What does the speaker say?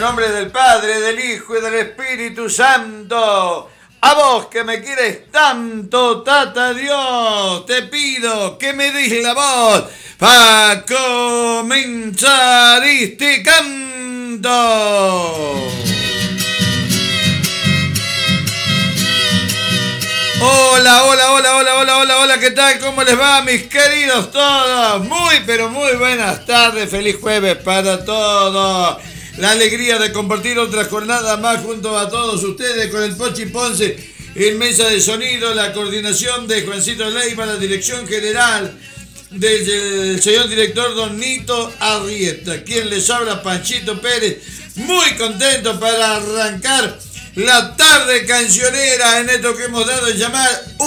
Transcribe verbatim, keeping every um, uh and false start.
nombre del Padre, del Hijo y del Espíritu Santo. A vos que me quieres tanto, Tata Dios, te pido que me des la voz para comenzar este canto. Hola, hola, hola, hola, hola, hola, hola, ¿qué tal? ¿Cómo les va, mis queridos todos? Muy, pero muy buenas tardes, feliz jueves para todos. La alegría de compartir otra jornada más junto a todos ustedes con el Pochi Ponce en mesa de sonido, la coordinación de Juancito Leiva, la dirección general del señor director Don Nito Arrieta, quien les habla, Panchito Pérez, muy contento para arrancar la tarde cancionera en esto que hemos dado a llamar